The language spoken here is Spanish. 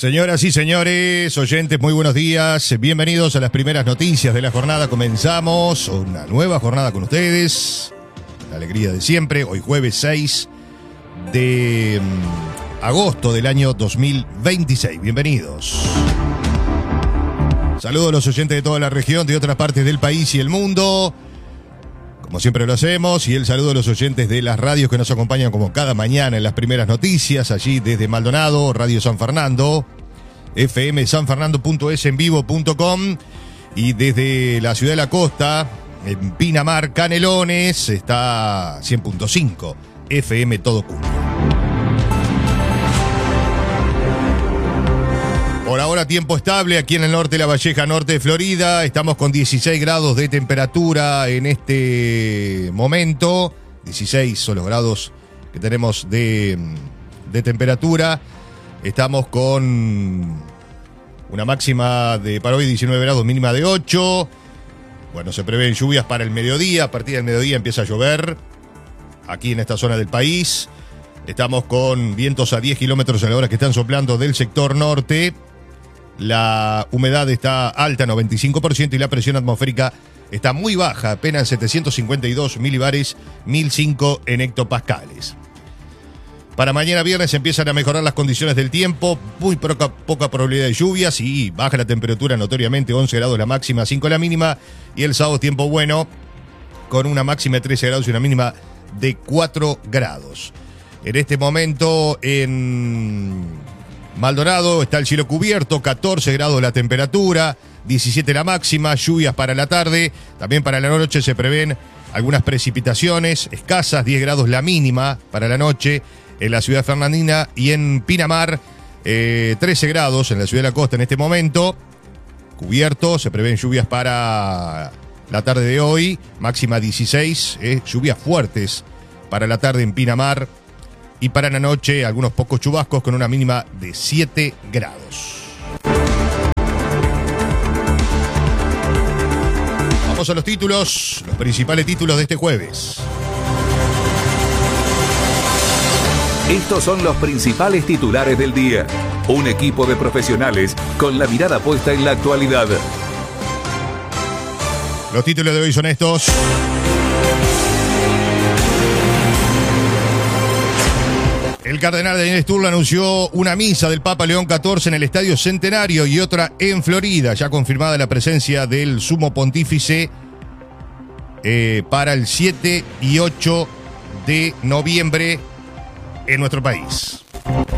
Señoras y señores, oyentes, muy buenos días. Bienvenidos a las primeras noticias de la jornada. Comenzamos una nueva jornada con ustedes. La alegría de siempre. Hoy jueves 6 de agosto del año 2026. Bienvenidos. Saludos a los oyentes de toda la región, de otras partes del país y el mundo. Como siempre lo hacemos, y el saludo a los oyentes de las radios que nos acompañan como cada mañana en las primeras noticias, allí desde Maldonado, Radio San Fernando, FM sanfernando.es en vivo.com, y desde la ciudad de la costa, en Pinamar, Canelones, está 100.5 FM Todo Cumbia. Por ahora tiempo estable aquí en el norte de La Valleja, norte de Florida. Estamos con 16 grados de temperatura en este momento. 16 son los grados que tenemos de temperatura. Estamos con una máxima para hoy 19 grados, mínima de 8. Bueno, se prevén lluvias para el mediodía. A partir del mediodía empieza a llover aquí en esta zona del país. Estamos con vientos a 10 kilómetros a la hora que están soplando del sector norte. La humedad está alta, 95%, y la presión atmosférica está muy baja, apenas 752 milibares, 1005 en hectopascales. Para mañana viernes empiezan a mejorar las condiciones del tiempo, muy poca probabilidad de lluvias y baja la temperatura notoriamente, 11 grados la máxima, 5 la mínima, y el sábado tiempo bueno, con una máxima de 13 grados y una mínima de 4 grados. En este momento en Maldonado está el cielo cubierto, 14 grados la temperatura, 17 la máxima, lluvias para la tarde. También para la noche se prevén algunas precipitaciones escasas, 10 grados la mínima para la noche en la ciudad fernandina, y en Pinamar 13 grados en la ciudad de la costa en este momento. Cubierto, se prevén lluvias para la tarde de hoy, máxima 16, lluvias fuertes para la tarde en Pinamar. Y para la noche, algunos pocos chubascos con una mínima de 7 grados. Vamos a los títulos, los principales títulos de este jueves. Estos son los principales titulares del día. Un equipo de profesionales con la mirada puesta en la actualidad. Los títulos de hoy son estos. El cardenal Daniel Sturla anunció una misa del Papa León XIV en el Estadio Centenario y otra en Florida, ya confirmada la presencia del sumo pontífice para el 7 y 8 de noviembre en nuestro país.